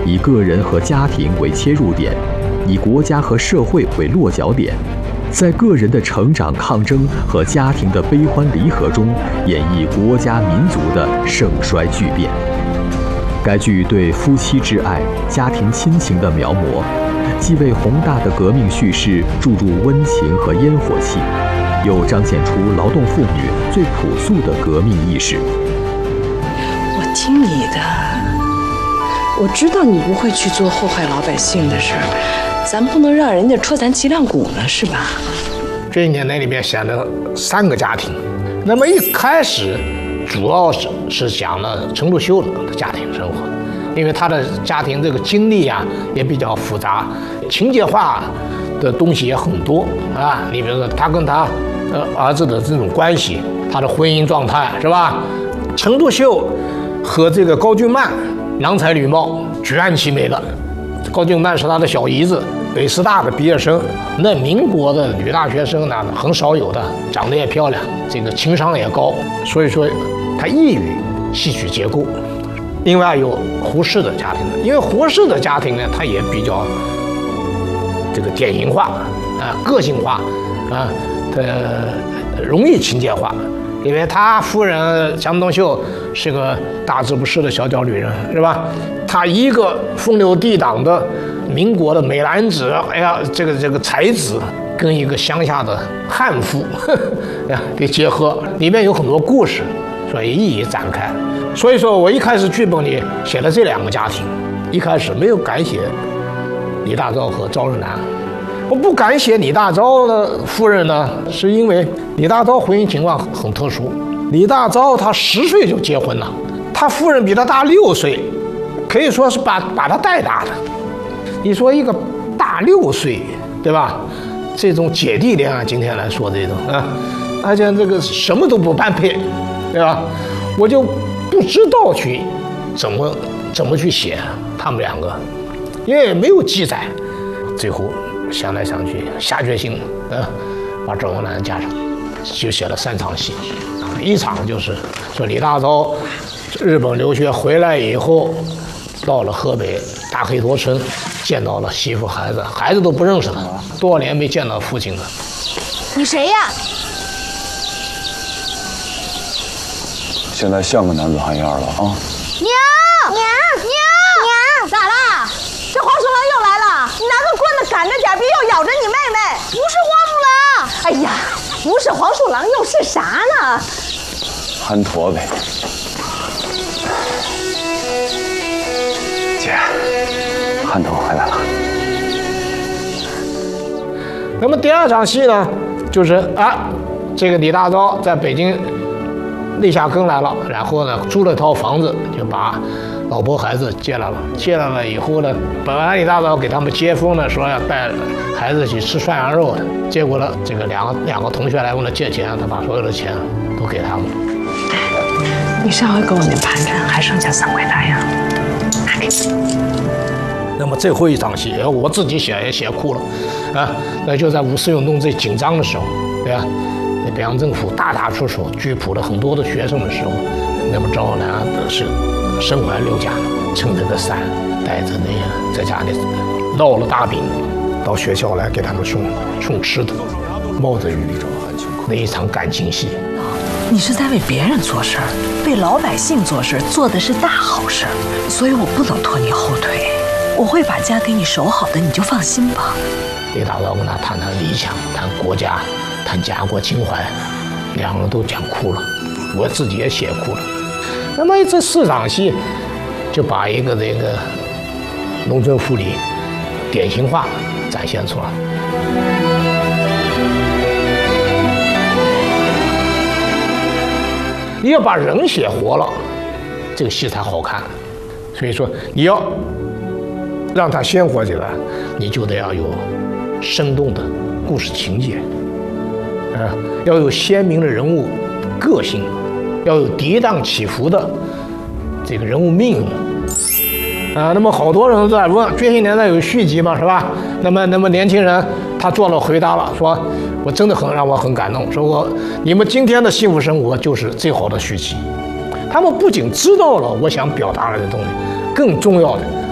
以个人和家庭为切入点，以国家和社会为落脚点，在个人的成长抗争和家庭的悲欢离合中，演绎国家民族的盛衰巨变。该剧对夫妻之爱、家庭亲情的描摹，既为宏大的革命叙事注入温情和烟火气，又彰显出劳动妇女最朴素的革命意识。 我听你的，我知道你不会去做祸害老百姓的事儿，咱不能让人家戳咱脊梁骨呢，是吧？ 这一年里面选了3个家庭，那么一开始主要是讲了陈独秀的家庭生活，因为他的家庭这个经历啊也比较复杂，情节化的东西也很多啊。你比如说他跟他儿子的这种关系，他的婚姻状态是吧？陈独秀和这个高俊曼郎才女貌，举案齐眉了。高俊曼是他的小姨子，北师大的毕业生，那民国的女大学生呢很少有的，长得也漂亮，这个情商也高，所以说他异于戏曲结构。另外有胡适的家庭，因为胡适的家庭呢，他也比较这个典型化啊，个性化啊，容易情节化。因为他夫人江冬秀是个大字不识的小脚女人，是吧？她一个风流倜傥的民国的美男子，哎呀，这个才子跟一个乡下的悍妇给结合，里面有很多故事，所以一一展开。所以说我一开始剧本里写了这2个家庭，一开始没有敢写李大钊和赵日南。我不敢写李大钊的夫人呢，是因为李大钊婚姻情况很特殊。李大钊他10岁就结婚了，他夫人比他大6岁，可以说是把他带大的。你说一个大6岁，对吧？这种姐弟恋啊，今天来说这种啊，而且这个什么都不般配，对吧？我就不知道去怎么去写他们2个，因为没有记载。最后想来想去，下决心，把赵文澜加上，就写了3场戏。一场就是说李大钊日本留学回来以后，到了河北大黑头村，见到了媳妇孩子，孩子都不认识他，多少年没见到父亲了。 你谁呀？ 现在像个男子汉样了啊！ 娘，咋啦？这黄鼠狼又来了，你拿个棍子赶着点，别又咬着你妹妹。不是黄鼠狼，哎呀，不是黄鼠狼又是啥呢？ 憨驼呗。姐，憨驼回来了。 那么第2场戏呢，就是这个李大钊在北京立下根来了，然后呢租了套房子，就把老婆孩子接来了。接来了以后呢，本来李大钊给他们接风呢，说要带孩子去吃涮羊肉的，结果呢，这个两个同学来问他借钱，他把所有的钱都给他们。 你上回给我那盘缠还剩下3块大洋，拿给你。 那么最后一场戏，我自己写也写哭了，那就在五四运动最紧张的时候，对吧？北洋政府大出手，拘捕了很多的学生的时候，那么赵南是身怀6甲，撑着个伞，带着那个在家里烙了大饼，到学校来给他们送吃的，冒着雨，那一场感情戏。 你是在为别人做事儿，为老百姓做事，做的是大好事，所以我不能拖你后腿，我会把家给你守好的，你就放心吧。 李大钊跟他谈理想，谈国家，谈家国情怀，2个人都讲哭了，我自己也写哭了。那么这4场戏就把一个这个农村妇女典型化展现出来。你要把人写活了，这个戏才好看。所以说，你要让它鲜活起来，你就得要有生动的故事情节，要有鲜明的人物个性，要有跌宕起伏的这个人物命运。那么好多人都在问，这些年代有续集嘛，是吧？那么年轻人他做了回答了，说我真的让我很感动，说你们今天的幸福生活就是最好的续集。他们不仅知道了我想表达的东西，更重要的